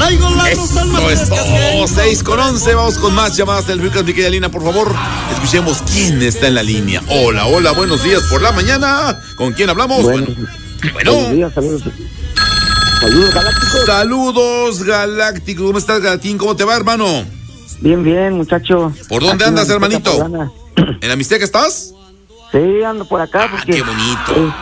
Eso es todo. 6:11. Vamos con más llamadas telefónicas, mi querida Lina, por favor. Escuchemos quién está en la línea. Hola, hola, buenos días por la mañana. ¿Con quién hablamos? Bueno. Buenos días, saludos. Saludos, Galáctico. Saludos, Galáctico. ¿Cómo estás, Gatín? ¿Cómo te va, hermano? Bien, bien, muchacho. ¿Por dónde andas, hermanito? ¿En la Mixteca estás? Sí, ando por acá. Porque, qué bonito.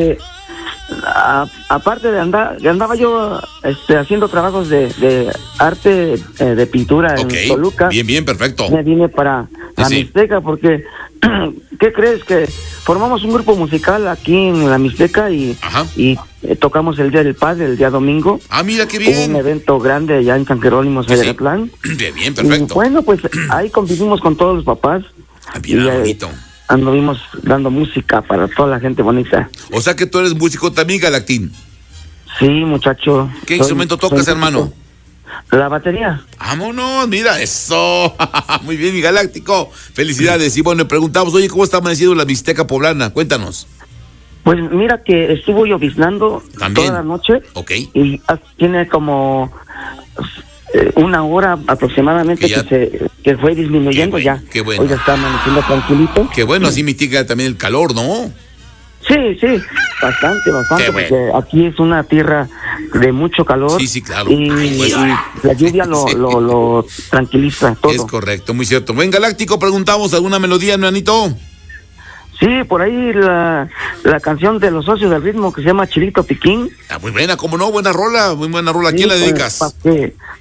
Aparte de andaba yo haciendo trabajos de arte, de pintura en Toluca. Bien, bien, perfecto. Me vine para la Mixteca porque, ¿qué crees? Que formamos un grupo musical aquí en la Mixteca y tocamos el Día del Padre, el día domingo. Mira, qué bien. Hubo un evento grande allá en San Jerónimo, Zayatlán. Bien, bien, perfecto. Y bueno, pues ahí convivimos con todos los papás. Bien, bonito. Anduvimos dando música para toda la gente bonita. O sea que tú eres músico también, Galactín. Sí, muchacho. ¿Qué instrumento tocas, hermano? La batería. Vámonos, mira eso. Muy bien, mi Galáctico. Felicidades. Y bueno, le preguntamos, oye, ¿cómo está amaneciendo la Mixteca poblana? Cuéntanos. Pues mira que estuvo lloviznando toda la noche. Y tiene como una hora aproximadamente que fue disminuyendo ya. Qué bueno. Hoy ya está amaneciendo tranquilito. Qué bueno, así mitiga también el calor, ¿no? Sí, bastante, porque aquí es una tierra de mucho calor. Sí, claro. Y la lluvia lo tranquiliza todo. Es correcto, muy cierto. Buen Galáctico, preguntamos, ¿alguna melodía, hermanito? Sí, por ahí la canción de los Socios del Ritmo que se llama Chilito Piquín. Muy buena, cómo no, buena rola. ¿A quién la dedicas?